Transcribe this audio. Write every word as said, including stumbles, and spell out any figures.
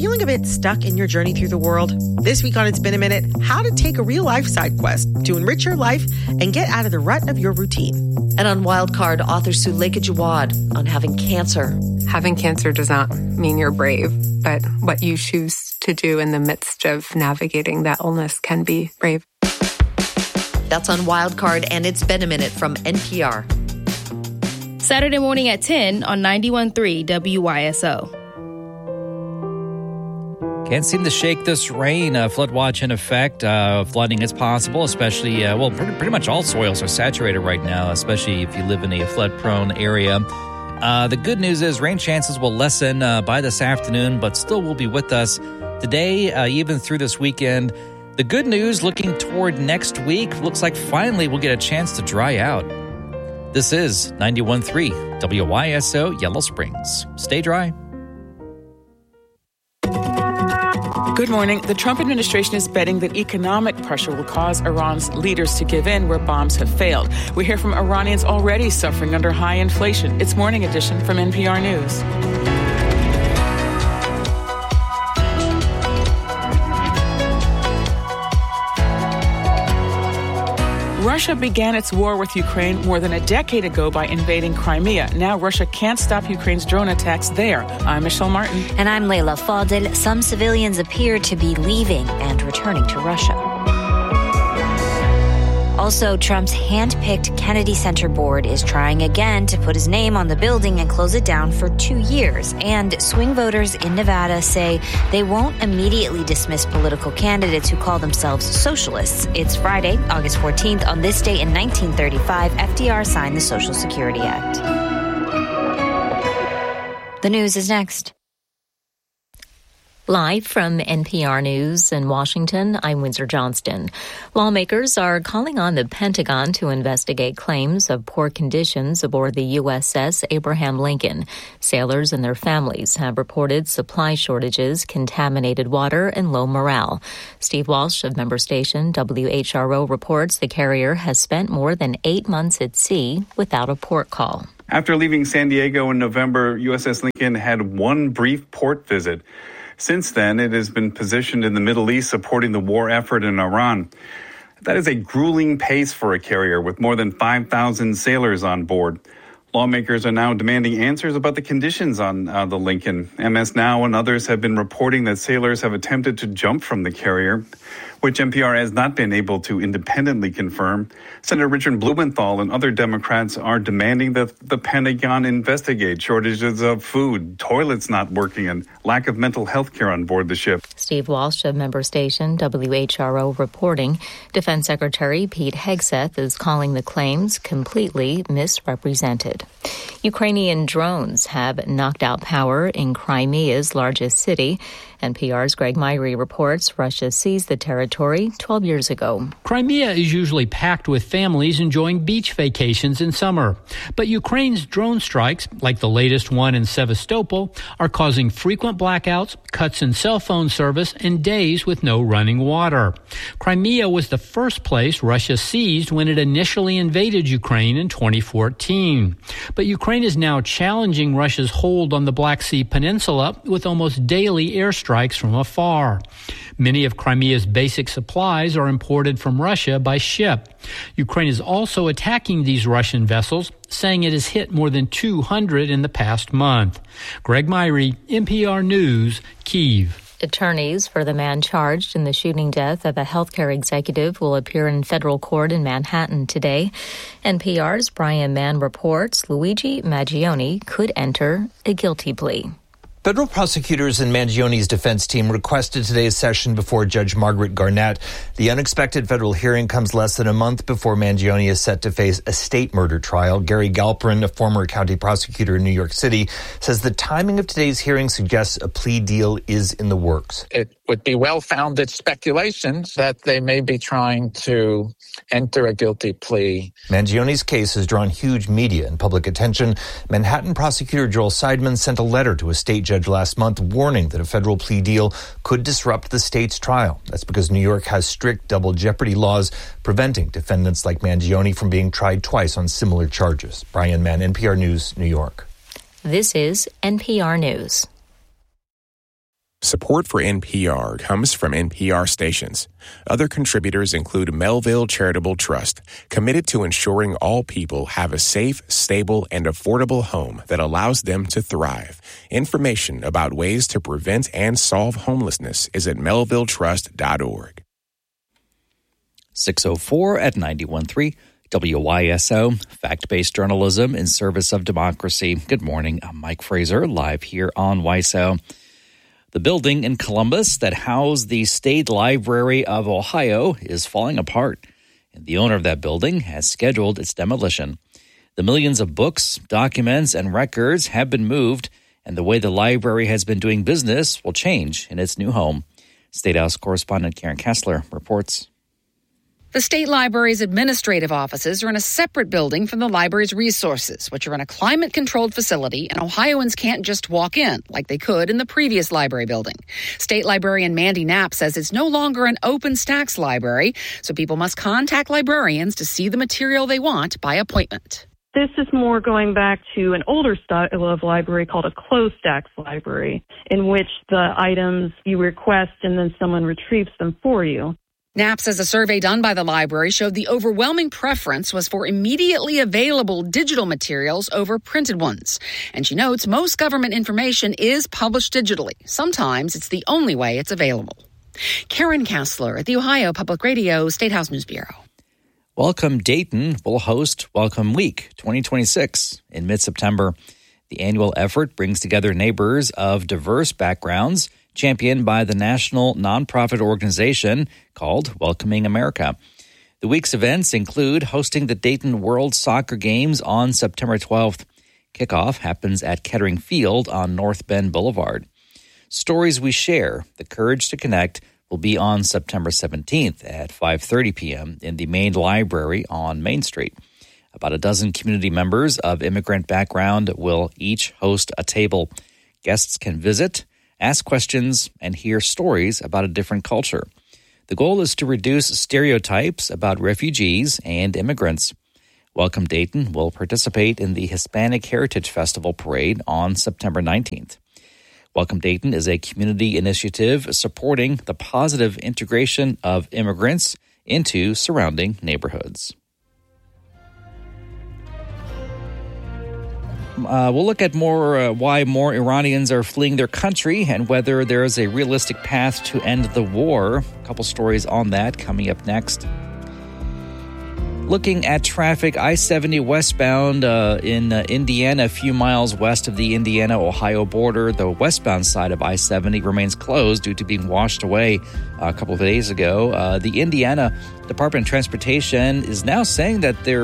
feeling a bit stuck in your journey through the world? This week on It's Been a Minute, how to take a real-life side quest to enrich your life and get out of the rut of your routine. And on Wildcard, author Suleika Jawad on having cancer. Having cancer does not mean you're brave, but what you choose to do in the midst of navigating that illness can be brave. That's on Wildcard, and It's Been a Minute from N P R. Saturday morning at ten on ninety-one point three W Y S O. Can't seem to shake this rain. Uh, flood watch in effect. Uh, flooding is possible, especially, uh, well, pretty, pretty much all soils are saturated right now, especially if you live in a flood-prone area. Uh, the good news is rain chances will lessen uh, by this afternoon, but still will be with us today, uh, even through this weekend. The good news, looking toward next week, looks like finally we'll get a chance to dry out. This is ninety-one point three W Y S O Yellow Springs. Stay dry. Good morning. The Trump administration is betting that economic pressure will cause Iran's leaders to give in where bombs have failed. We hear from Iranians already suffering under high inflation. It's Morning Edition from N P R News. Russia began its war with Ukraine more than a decade ago by invading Crimea. Now Russia can't stop Ukraine's drone attacks there. I'm Michelle Martin. And I'm Leila Fadel. Some civilians appear to be leaving and returning to Russia. Also, Trump's hand-picked Kennedy Center board is trying again to put his name on the building and close it down for two years. And swing voters in Nevada say they won't immediately dismiss political candidates who call themselves socialists. It's Friday, August fourteenth. On this day in nineteen thirty-five, F D R signed the Social Security Act. The news is next. Live from N P R News in Washington, I'm Windsor Johnston. Lawmakers are calling on the Pentagon to investigate claims of poor conditions aboard the U S S Abraham Lincoln. Sailors and their families have reported supply shortages, contaminated water, and low morale. Steve Walsh of member station W H R O reports the carrier has spent more than eight months at sea without a port call. After leaving San Diego in November, U S S Lincoln had one brief port visit. Since then, it has been positioned in the Middle East supporting the war effort in Iran. That is a grueling pace for a carrier with more than five thousand sailors on board. Lawmakers are now demanding answers about the conditions on uh, the Lincoln. M S Now and others have been reporting that sailors have attempted to jump from the carrier, which N P R has not been able to independently confirm. Senator Richard Blumenthal and other Democrats are demanding that the Pentagon investigate shortages of food, toilets not working, and lack of mental health care on board the ship. Steve Walsh of member station W H R O reporting. Defense Secretary Pete Hegseth is calling the claims completely misrepresented. Ukrainian drones have knocked out power in Crimea's largest city. N P R's Greg Myrie reports Russia seized the territory twelve years ago. Crimea is usually packed with families enjoying beach vacations in summer. But Ukraine's drone strikes, like the latest one in Sevastopol, are causing frequent blackouts, cuts in cell phone service, and days with no running water. Crimea was the first place Russia seized when it initially invaded Ukraine in twenty fourteen. But Ukraine is now challenging Russia's hold on the Black Sea Peninsula with almost daily airstrikes from afar. Many of Crimea's basic supplies are imported from Russia by ship. Ukraine is also attacking these Russian vessels, saying it has hit more than two hundred in the past month. Greg Myrie, N P R News, Kyiv. Attorneys for the man charged in the shooting death of a healthcare executive will appear in federal court in Manhattan today. N P R's Brian Mann reports Luigi Maggioni could enter a guilty plea. Federal prosecutors and Mangioni's defense team requested today's session before Judge Margaret Garnett. The unexpected federal hearing comes less than a month before Mangioni is set to face a state murder trial. Gary Galperin, a former county prosecutor in New York City, says the timing of today's hearing suggests a plea deal is in the works. It would be well-founded speculation that they may be trying to enter a guilty plea. Mangioni's case has drawn huge media and public attention. Manhattan prosecutor Joel Seidman sent a letter to a state judge last month warning that a federal plea deal could disrupt the state's trial. That's because New York has strict double jeopardy laws preventing defendants like Mangioni from being tried twice on similar charges. Brian Mann, N P R News, New York. This is N P R News. Support for N P R comes from N P R stations. Other contributors include Melville Charitable Trust, committed to ensuring all people have a safe, stable, and affordable home that allows them to thrive. Information about ways to prevent and solve homelessness is at melville trust dot org. six oh four at ninety-one point three W Y S O, fact-based journalism in service of democracy. Good morning, I'm Mike Fraser, live here on W Y S O. The building in Columbus that housed the State Library of Ohio is falling apart, and the owner of that building has scheduled its demolition. The millions of books, documents, and records have been moved, and the way the library has been doing business will change in its new home. State House correspondent Karen Kessler reports. The State Library's administrative offices are in a separate building from the library's resources, which are in a climate-controlled facility, and Ohioans can't just walk in like they could in the previous library building. State Librarian Mandy Knapp says it's no longer an open stacks library, so people must contact librarians to see the material they want by appointment. This is more going back to an older style of library called a closed stacks library, in which the items you request and then someone retrieves them for you. Knapp says a survey done by the library showed the overwhelming preference was for immediately available digital materials over printed ones. And she notes most government information is published digitally. Sometimes it's the only way it's available. Karen Kessler at the Ohio Public Radio State House News Bureau. Welcome Dayton will host Welcome Week twenty twenty-six in mid-September. The annual effort brings together neighbors of diverse backgrounds, championed by the national nonprofit organization called Welcoming America. The week's events include hosting the Dayton World Soccer Games on September twelfth. Kickoff happens at Kettering Field on North Bend Boulevard. Stories We Share, The Courage to Connect, will be on September seventeenth at five thirty p.m. in the main library on Main Street. About a dozen community members of immigrant background will each host a table. Guests can visit, ask questions, and hear stories about a different culture. The goal is to reduce stereotypes about refugees and immigrants. Welcome Dayton will participate in the Hispanic Heritage Festival Parade on September nineteenth. Welcome Dayton is a community initiative supporting the positive integration of immigrants into surrounding neighborhoods. Uh, we'll look at more uh, why more Iranians are fleeing their country and whether there is a realistic path to end the war. A couple stories on that coming up next. Looking at traffic, I seventy westbound uh, in uh, Indiana, a few miles west of the Indiana-Ohio border. The westbound side of I seventy remains closed due to being washed away uh, a couple of days ago. Uh, the Indiana Department of Transportation is now saying that they're